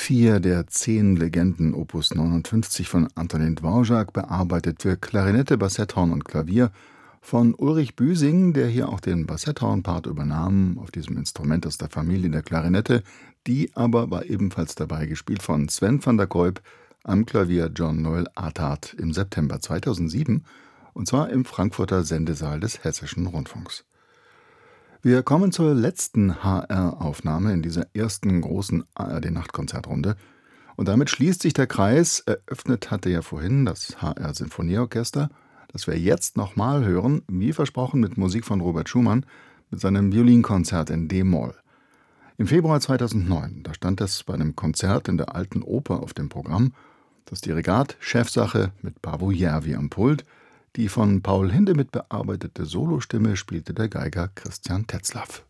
4 der 10 Legenden Opus 59 von Antonín Dvořák, bearbeitet für Klarinette, Bassetthorn und Klavier von Ulrich Büsing, der hier auch den Bassetthorn-Part übernahm, auf diesem Instrument aus der Familie der Klarinette. Die aber war ebenfalls dabei, gespielt von Sven van der Kuijp, am Klavier John Noel Artaud im September 2007, und zwar im Frankfurter Sendesaal des Hessischen Rundfunks. Wir kommen zur letzten HR-Aufnahme in dieser ersten großen ARD-Nachtkonzertrunde. Und damit schließt sich der Kreis. Eröffnet hatte ja vorhin das HR-Sinfonieorchester, das wir jetzt nochmal hören, wie versprochen, mit Musik von Robert Schumann, mit seinem Violinkonzert in D-Moll. Im Februar 2009, da stand es bei einem Konzert in der Alten Oper auf dem Programm. Das Dirigat Chefsache mit Paavo Järvi am Pult. Die von Paul Hindemith bearbeitete Solostimme spielte der Geiger Christian Tetzlaff.